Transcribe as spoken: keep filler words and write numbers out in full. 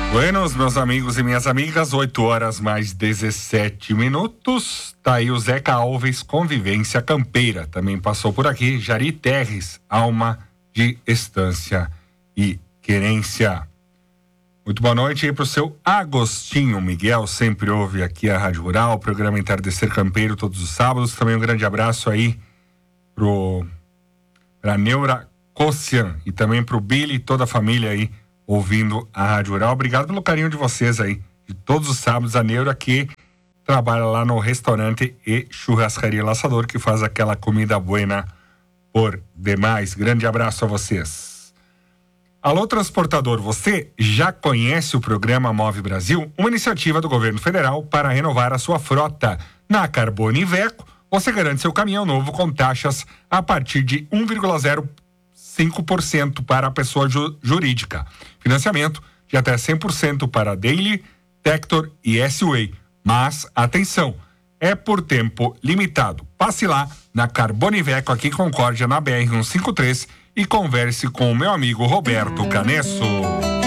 Buenos, meus amigos e minhas amigas, oito horas mais dezessete minutos. Tá aí o Zeca Alves, Convivência Campeira. Também passou por aqui Jari Terres, Alma de Estância e Querência. Muito boa noite aí pro seu Agostinho Miguel, sempre ouve aqui a Rádio Rural, o programa Entardecer Campeiro todos os sábados. Também um grande abraço aí pro pra Neura Cossian e também pro Billy e toda a família aí ouvindo a Rádio Rural. Obrigado pelo carinho de vocês aí, de todos os sábados. A Neura que trabalha lá no restaurante e churrascaria Laçador, que faz aquela comida buena por demais. Grande abraço a vocês. Alô, transportador, você já conhece o programa Move Brasil? Uma iniciativa do governo federal para renovar a sua frota. Na Carbone Iveco, você garante seu caminhão novo com taxas a partir de um vírgula zero cinco por cento para a pessoa ju- jurídica. Financiamento de até cem por cento para Daily, Tector e S-Way. Mas, atenção, é por tempo limitado. Passe lá na Carbone Iveco, aqui em Concórdia, na B R cento e cinquenta e três, e converse com o meu amigo Roberto Canesso.